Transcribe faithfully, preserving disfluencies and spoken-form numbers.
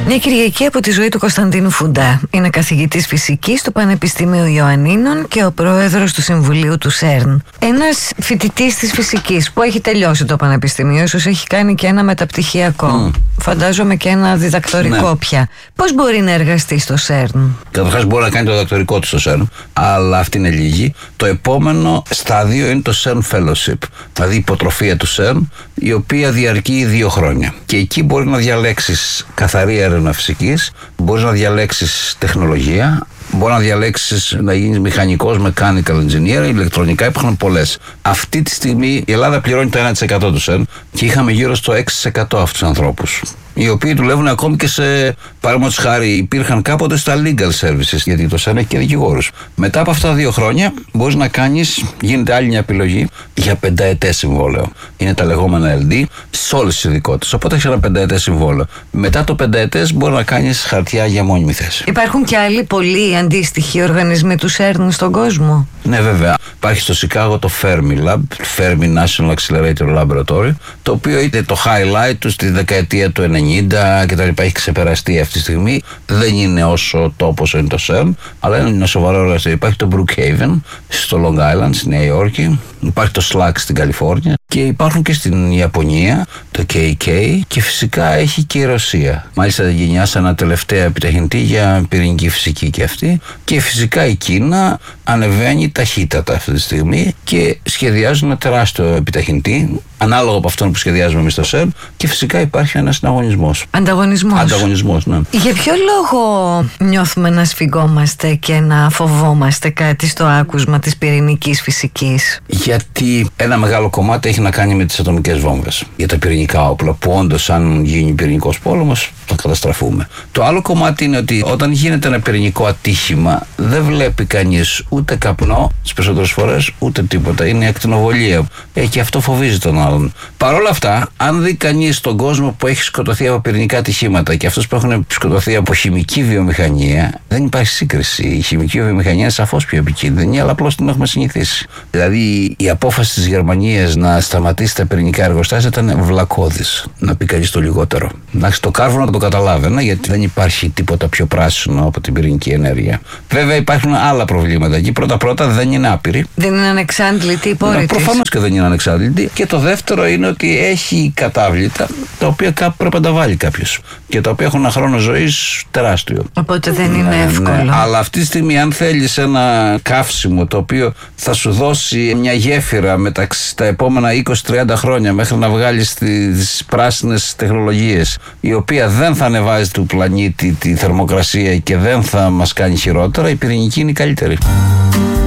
Μια Κυριακή από τη ζωή του Κωνσταντίνου Φουντά. Είναι καθηγητής φυσικής στο Πανεπιστήμιο Ιωαννίνων και ο πρόεδρος του Συμβουλίου του ΣΕΡΝ. Ένας φοιτητής της φυσικής που έχει τελειώσει το πανεπιστήμιο, ίσως έχει κάνει και ένα μεταπτυχιακό. Mm. Φαντάζομαι και ένα διδακτορικό ναι. πια. Πώς μπορεί να εργαστεί στο ΣΕΡΝ? Καταρχάς μπορεί να κάνει το διδακτορικό του στο ΣΕΡΝ, αλλά αυτή είναι λίγη. Το επόμενο στάδιο είναι το ΣΕΡΝ Fellowship, δηλαδή υποτροφία του ΣΕΡΝ, η οποία διαρκεί δύο χρόνια. Και εκεί μπορεί να διαλέξεις καθαρή έρευνα φυσικής, μπορείς να διαλέξεις τεχνολογία, μπορεί να διαλέξεις να γίνεις μηχανικός, mechanical engineer, ηλεκτρονικά, υπάρχουν πολλές. Αυτή τη στιγμή η Ελλάδα πληρώνει το ένα τοις εκατό του ΣΕΡΝ και είχαμε γύρω στο έξι τοις εκατό αυτούς τους ανθρώπους, οι οποίοι δουλεύουν ακόμη και σε, παραδείγματος χάρη, υπήρχαν κάποτε στα legal services, γιατί το ΣΕΡΝ έχει και δικηγόρους. Μετά από αυτά τα δύο χρόνια μπορείς να κάνεις, γίνεται άλλη μια επιλογή για πενταετές συμβόλαιο. Είναι τα λεγόμενα ελ ντι σε όλες τις ειδικότητες. Οπότε έχεις ένα πενταετές συμβόλαιο. Μετά το πενταετές μπορεί να κάνεις χαρτιά για μόνιμη θέση. Υπάρχουν και άλλοι πολλοί αντίστοιχοι οργανισμοί του ΣΕΡΝ στον κόσμο? Ναι, βέβαια. Υπάρχει στο Σικάγο το Fermi Lab, Fermi National Accelerator Laboratory, το οποίο είναι το highlight του στη δεκαετία του ενενήντα και τα λοιπά. Έχει ξεπεραστεί αυτή τη στιγμή. Δεν είναι όσο τόπο είναι το ΣΕΡΝ, αλλά είναι ένα σοβαρό εργαστήριο. Υπάρχει το Brookhaven στο Long Island, στη Νέα Υόρκη. Υπάρχει το SLAC στην Καλιφόρνια. Και υπάρχουν και στην Ιαπωνία το κέι κέι και φυσικά έχει και η Ρωσία. Μάλιστα γενιάσε ένα τελευταίο επιταχυντή για πυρηνική φυσική και αυτή. Και φυσικά η Κίνα ανεβαίνει ταχύτατα αυτή τη στιγμή και σχεδιάζουν ένα τεράστιο επιταχυντή, ανάλογο από αυτόν που σχεδιάζουμε εμείς στο ΣΕΡΝ, και φυσικά υπάρχει ένας συναγωνισμός. Ανταγωνισμός. Ανταγωνισμός, ναι. Για ποιο λόγο νιώθουμε να σφιγγόμαστε και να φοβόμαστε κάτι στο άκουσμα της πυρηνικής φυσικής? Γιατί ένα μεγάλο κομμάτι έχει να κάνει με τις ατομικές βόμβες, για τα πυρηνικά όπλα, που όντως αν γίνει πυρηνικός πόλεμος θα καταστραφούμε. Το άλλο κομμάτι είναι ότι όταν γίνεται ένα πυρηνικό ατύχημα δεν βλέπει κανείς ούτε καπνό τις περισσότερες φορές, ούτε τίποτα. Είναι η ακτινοβολία. Ε, και αυτό φοβίζει τον άλλον. Παρ' όλα αυτά, αν δει κανείς τον κόσμο που έχει σκοτωθεί από πυρηνικά ατυχήματα και αυτούς που έχουν σκοτωθεί από χημική βιομηχανία, δεν υπάρχει σύγκριση. Η χημική βιομηχανία είναι σαφώς πιο επικίνδυνη, αλλά απλώς την έχουμε συνηθίσει. Δηλαδή, η απόφαση της Γερμανίας να σταματήσει τα πυρηνικά εργοστάσια ήταν βλακώδης. Να πει κανείς το λιγότερο. Εντάξει, το κάρβουνο το καταλάβαινα, γιατί δεν υπάρχει τίποτα πιο πράσινο από την πυρηνική ενέργεια. Βέβαια, υπάρχουν άλλα προβλήματα εκεί. Πρώτα-πρώτα δεν είναι άπειρη. Δεν είναι ανεξάντλητη η πόρη της. Προφανώς και δεν είναι ανεξάντλητη. Και το δεύτερο είναι ότι έχει κατάβλητα τα οποία κάπου πρέπει να τα βάλει κάποιος. Και τα οποία έχουν ένα χρόνο ζωής τεράστιο. Οπότε δεν είναι ναι, εύκολο. Ναι. Αλλά αυτή τη στιγμή, αν θέλεις ένα καύσιμο το οποίο θα σου δώσει μια γέφυρα μεταξύ τα επόμενα είκοσι με τριάντα χρόνια μέχρι να βγάλεις τις πράσινες τεχνολογίες, η οποία δεν θα ανεβάζει του πλανήτη τη θερμοκρασία και δεν θα μας κάνει χειρότερα, η πυρηνική είναι η καλύτερη.